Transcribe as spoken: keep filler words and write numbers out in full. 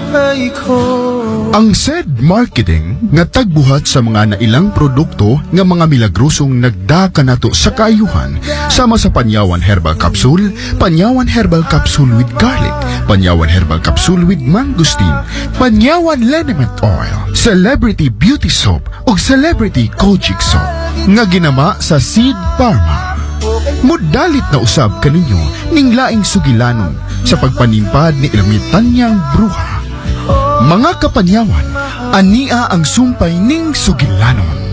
buhay ko. Ang S E D Marketing nga tagbuhat sa mga nailang produkto nga mga milagrosong nagdaka nato sa kaayuhan sama sa Panyawan Herbal Capsule, Panyawan Herbal Capsule with Garlic, Panyawan Herbal Capsule with Mangosteen, Panyawan Liniment Oil, Celebrity Beauty Soap ug Celebrity Kojic Soap nga ginama sa Seed Pharma. Mudalit na usab kaninyo ning laing sugilanon sa pagpanimpad ni ermitanyang bruha. Mga kapanyawan, ania ang sumpay ning sugilanon.